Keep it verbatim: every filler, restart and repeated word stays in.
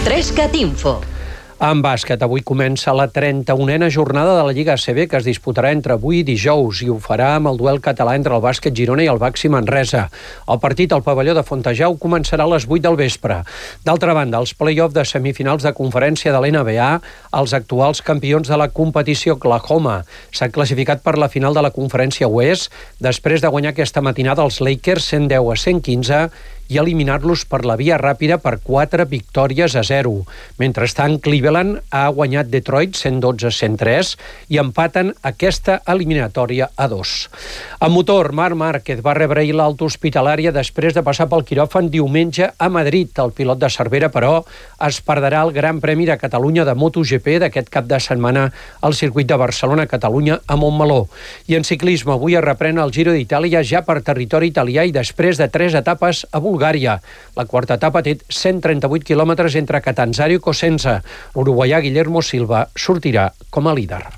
Trescat Info. En bàsquet, avui comença la trenta-unena jornada de la Lliga A C B, que es disputarà entre avui i dijous, i ho farà amb el duel català entre el Bàsquet Girona i el Baxi Manresa. El partit al pavelló de Fontejau començarà a les vuit del vespre. D'altra banda, els play-off de semifinals de conferència de l'N B A, els actuals campions de la competició Oklahoma s'han classificat per la final de la conferència oest després de guanyar aquesta matinada els Lakers cent deu a cent quinze i eliminar-los per la via ràpida per quatre victòries a zero. Mentrestant, Cleveland ha guanyat Detroit cent dotze a cent tres i empaten aquesta eliminatòria a dos. A motor, Marc Márquez va rebre ahir l'alta hospitalària després de passar pel quiròfan diumenge a Madrid. El pilot de Cervera, però, es perdrà el Gran Premi de Catalunya de MotoGP d'aquest cap de setmana al circuit de Barcelona-Catalunya a Montmeló. I en ciclisme, avui es reprèn el Giro d'Itàlia ja per territori italià i després de tres etapes a Bulgària. La quarta etapa té cent trenta-vuit quilòmetres entre Catanzaro i Cosenza. L'uruguaià Guillermo Silva sortirà com a líder.